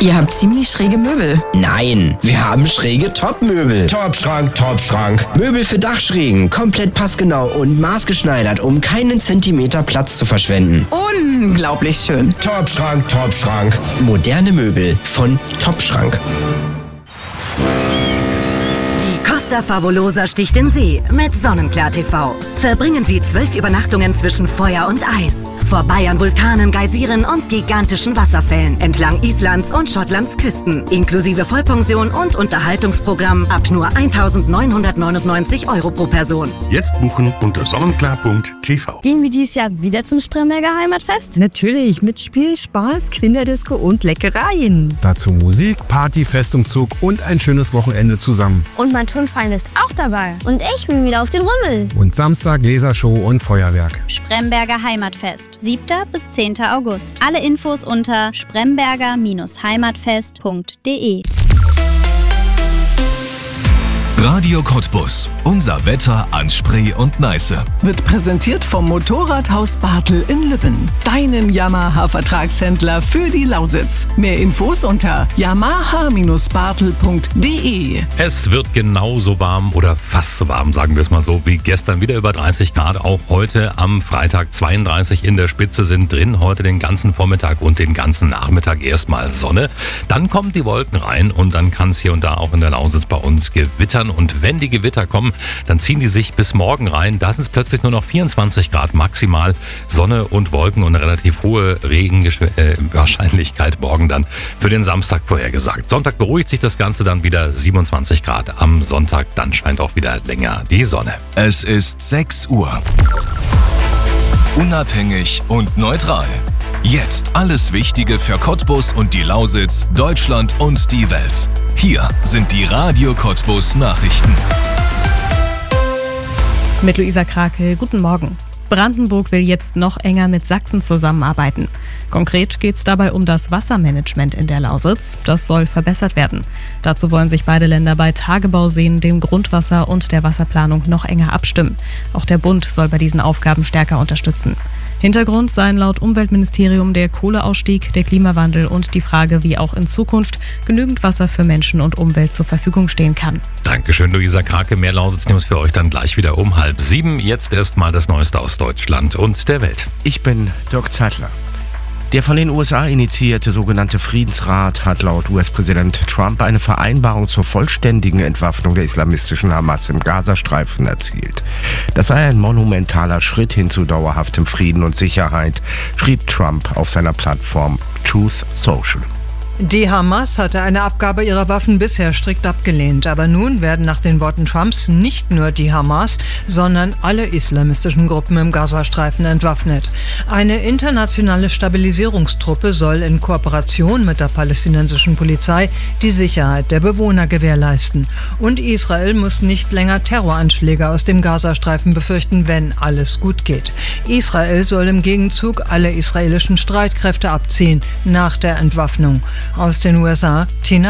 Ihr habt ziemlich schräge Möbel. Nein, wir haben schräge Topmöbel. Topschrank, Topschrank. Möbel für Dachschrägen, komplett passgenau und maßgeschneidert, um keinen Zentimeter Platz zu verschwenden. Unglaublich schön. Topschrank, Topschrank. Moderne Möbel von Topschrank. Die Costa Favolosa sticht in See mit Sonnenklar TV. Verbringen Sie 12 Übernachtungen zwischen Feuer und Eis. Vorbei an Vulkanen, Geysiren und gigantischen Wasserfällen entlang Islands und Schottlands Küsten. Inklusive Vollpension und Unterhaltungsprogramm ab nur 1.999 € pro Person. Jetzt buchen unter sonnenklar.tv. Gehen wir dieses Jahr wieder zum Spremberger Heimatfest? Natürlich, mit Spiel, Spaß, Kinderdisco und Leckereien. Dazu Musik, Party, Festumzug und ein schönes Wochenende zusammen. Und mein Turnverein ist auch dabei. Und ich bin wieder auf den Rummel. Und Samstag Lasershow und Feuerwerk. Spremberger Heimatfest, 7. bis 10. August. Alle Infos unter spremberger-heimatfest.de. Radio Cottbus. Unser Wetter an Spree und Neiße. Wird präsentiert vom Motorradhaus Bartel in Lübben. Deinem Yamaha-Vertragshändler für die Lausitz. Mehr Infos unter yamaha-bartel.de. Es wird genauso warm oder fast so warm, sagen wir es mal so, wie gestern. Wieder über 30 Grad. Auch heute am Freitag 32 in der Spitze sind drin. Heute den ganzen Vormittag und den ganzen Nachmittag erstmal Sonne. Dann kommen die Wolken rein und dann kann es hier und da auch in der Lausitz bei uns gewittern. Und wenn die Gewitter kommen, dann ziehen die sich bis morgen rein. Da sind es plötzlich nur noch 24 Grad maximal. Sonne und Wolken und eine relativ hohe Regenwahrscheinlichkeit morgen dann für den Samstag vorhergesagt. Sonntag beruhigt sich das Ganze dann wieder 27 Grad. Am Sonntag dann scheint auch wieder länger die Sonne. Es ist 6 Uhr. Unabhängig und neutral. Jetzt alles Wichtige für Cottbus und die Lausitz, Deutschland und die Welt. Hier sind die Radio Cottbus Nachrichten. Mit Luisa Krake, guten Morgen. Brandenburg will jetzt noch enger mit Sachsen zusammenarbeiten. Konkret geht es dabei um das Wassermanagement in der Lausitz. Das soll verbessert werden. Dazu wollen sich beide Länder bei Tagebauseen, dem Grundwasser und der Wasserplanung noch enger abstimmen. Auch der Bund soll bei diesen Aufgaben stärker unterstützen. Hintergrund seien laut Umweltministerium der Kohleausstieg, der Klimawandel und die Frage, wie auch in Zukunft genügend Wasser für Menschen und Umwelt zur Verfügung stehen kann. Dankeschön, Luisa Krake. Mehr Lausitz-News für euch dann gleich wieder um 6:30. Jetzt erstmal das Neueste aus Deutschland und der Welt. Ich bin Dirk Zeitler. Der von den USA initiierte sogenannte Friedensrat hat laut US-Präsident Trump eine Vereinbarung zur vollständigen Entwaffnung der islamistischen Hamas im Gazastreifen erzielt. Das sei ein monumentaler Schritt hin zu dauerhaftem Frieden und Sicherheit, schrieb Trump auf seiner Plattform Truth Social. Die Hamas hatte eine Abgabe ihrer Waffen bisher strikt abgelehnt. Aber nun werden nach den Worten Trumps nicht nur die Hamas, sondern alle islamistischen Gruppen im Gazastreifen entwaffnet. Eine internationale Stabilisierungstruppe soll in Kooperation mit der palästinensischen Polizei die Sicherheit der Bewohner gewährleisten. Und Israel muss nicht länger Terroranschläge aus dem Gazastreifen befürchten, wenn alles gut geht. Israel soll im Gegenzug alle israelischen Streitkräfte abziehen nach der Entwaffnung. Aus den USA, Tina